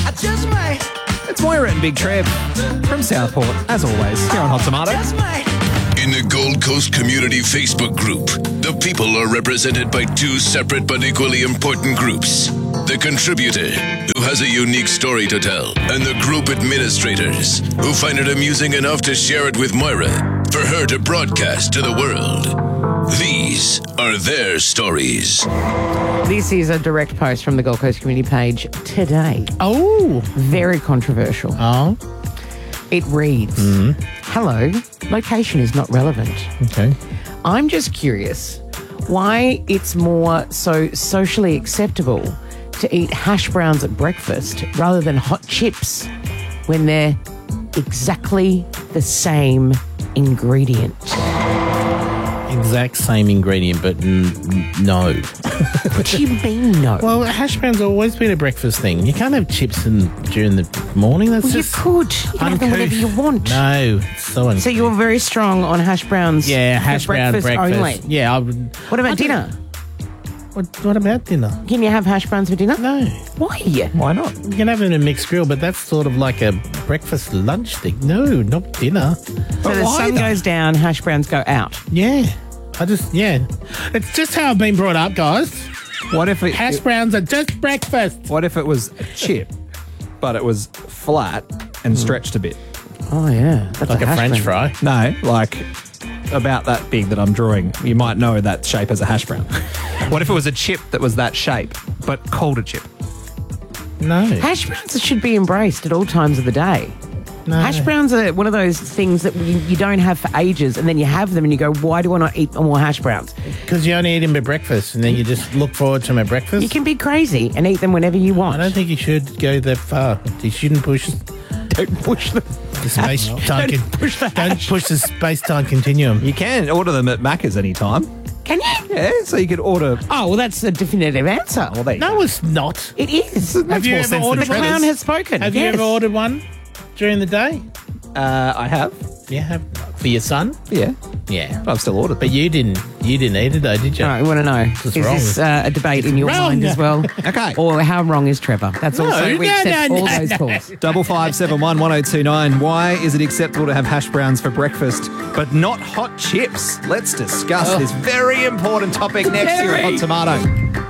I just might. It's Moira and Big Trev from Southport, as always, here on Hot Tomato. Just might. In the Gold Coast Community Facebook group, the people are represented by two separate but equally important groups. The contributor, who has a unique story to tell, and the group administrators, who find it amusing enough to share it with Moira for her to broadcast to the world. These are their stories. This is a direct post from the Gold Coast Community page today. Oh. Very controversial. Oh. It reads, Hello, location is not relevant. Okay. I'm just curious why it's more so socially acceptable to eat hash browns at breakfast rather than hot chips when they're exactly the same ingredient. Exact same ingredient, but no. What do you mean no? Well, hash browns have always been a breakfast thing. You can't have chips during the morning. That's Well, you just could. You can have them whenever you want. No, it's so uncouth. So you're very strong on hash browns. Yeah, hash for brown breakfast. only. Yeah, I would. What about dinner? What about dinner? Can you have hash browns for dinner? No. Why? Why not? You can have it in a mixed grill, but that's sort of like a breakfast lunch thing. No, not dinner. So the sun goes down, hash browns go out. Yeah. It's just how I've been brought up, guys. What if Hash browns are just breakfast. What if it was a chip, but it was flat and stretched a bit? Oh, yeah. That's Like a hash French brown. fry. No, like about that big that I'm drawing. You might know that shape as a hash brown. What if it was a chip that was that shape, but called a chip? No. Hash browns should be embraced at all times of the day. No. Hash browns are one of those things that you don't have for ages, and then you have them and you go, why do I not eat more hash browns? Because you only eat them at breakfast, and then you just look forward to them at breakfast. You can be crazy and eat them whenever you want. I don't think you should go that far. You shouldn't push Don't push them. the space time. Don't push the Don't hash. push the space-time continuum. You can order them at Macca's anytime. Can you? Yeah, so you could order. Oh, well, that's a definitive answer. Well, there you No, it's not. It is. Have you more ever sense than ordered The one? clown has spoken. Have you Yes. ever ordered one during the day? I have. You have for your son? Yeah, Yeah. but I've still ordered. But you didn't eat it though, did you? All right, we want to know, What's is wrong? this a debate in your Wrong. mind as well? Okay. Or how wrong is Trevor? That's also, we accept all those calls. 5571 1029. Why is it acceptable to have hash browns for breakfast, but not hot chips? Let's discuss this very important topic next year at Hot Tomato.